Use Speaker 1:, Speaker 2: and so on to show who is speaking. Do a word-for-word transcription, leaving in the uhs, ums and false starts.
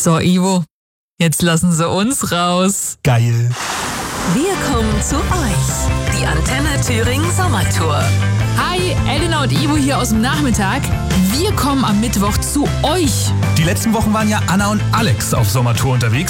Speaker 1: So, Ivo, jetzt lassen Sie uns raus.
Speaker 2: Geil.
Speaker 3: Wir kommen zu euch. Die Antenne Thüringen Sommertour.
Speaker 1: Hi, Elena und Ivo hier aus dem Nachmittag. Wir kommen am Mittwoch zu euch.
Speaker 2: Die letzten Wochen waren ja Anna und Alex auf Sommertour unterwegs.